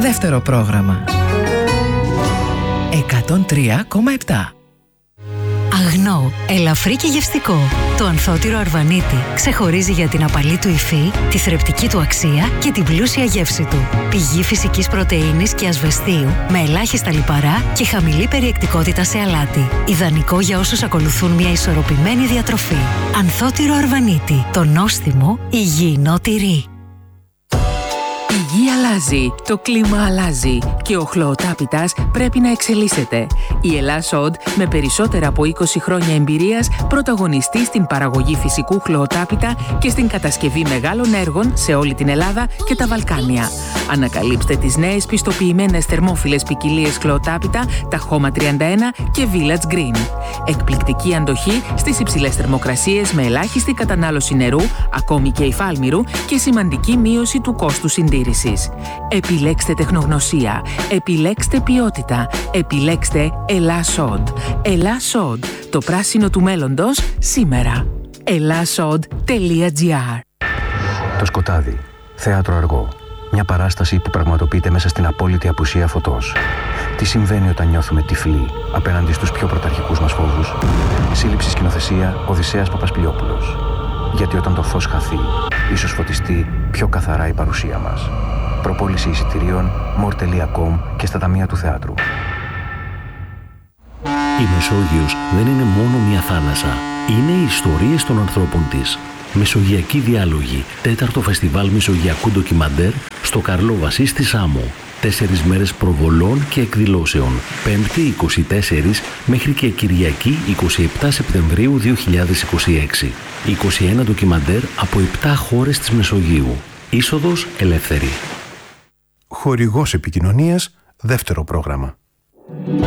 Δεύτερο πρόγραμμα. 103,7. Αγνό, ελαφρύ και γευστικό. Το ανθότυρο Αρβανίτη ξεχωρίζει για την απαλή του υφή, τη θρεπτική του αξία και την πλούσια γεύση του. Πηγή φυσικής πρωτεΐνης και ασβεστίου, με ελάχιστα λιπαρά και χαμηλή περιεκτικότητα σε αλάτι. Ιδανικό για όσους ακολουθούν μια ισορροπημένη διατροφή. Ανθότυρο Αρβανίτη, το νόστιμο υγιεινό τυρί. Η γη αλλάζει, το κλίμα αλλάζει και ο χλωοτάπητας πρέπει να εξελίσσεται. Η Ελλάς Οντ, με περισσότερα από 20 χρόνια εμπειρίας, πρωταγωνιστεί στην παραγωγή φυσικού χλωοτάπητα και στην κατασκευή μεγάλων έργων σε όλη την Ελλάδα και τα Βαλκάνια. Ανακαλύψτε τις νέες πιστοποιημένες θερμόφιλες ποικιλίες χλωοτάπητα, τα Χώμα 31 και Village Green. Εκπληκτική αντοχή στις υψηλές θερμοκρασίες με ελάχιστη κατανάλωση νερού, ακόμη και υφάλμηρου, και σημαντική μείωση του κόστου συντήρησης. Επιλέξτε τεχνογνωσία, επιλέξτε ποιότητα, επιλέξτε Ελλάς Οντ. Ελλάς Οντ, το πράσινο του μέλλοντος σήμερα. ellasod.gr. Το σκοτάδι, θέατρο αργό. Μια παράσταση που πραγματοποιείται μέσα στην απόλυτη απουσία φωτός. Τι συμβαίνει όταν νιώθουμε τυφλοί απέναντι στους πιο πρωταρχικούς μας φόβους? Σύλληψη σκηνοθεσία Οδυσσέας Παπασπιλιόπουλος. Γιατί όταν το φως χαθεί, ίσως φωτιστεί πιο καθαρά η παρουσία μας. Προπόληση εισιτηρίων more.com και στα ταμεία του θεάτρου. Η Μεσόγειος δεν είναι μόνο μια θάλασσα. Είναι οι ιστορίες των ανθρώπων της. Μεσογειακοί διάλογοι. 4ο Φεστιβάλ Μεσογειακού Ντοκιμαντέρ στο Καρλόβασι στη Σάμο. 4 μέρες προβολών και εκδηλώσεων. 5η 24 μέχρι και Κυριακή 27 Σεπτεμβρίου 2026. 21 ντοκιμαντέρ από 7 χώρες της Μεσογείου. Είσοδος ελεύθερη. Χορηγός επικοινωνίας, δεύτερο πρόγραμμα.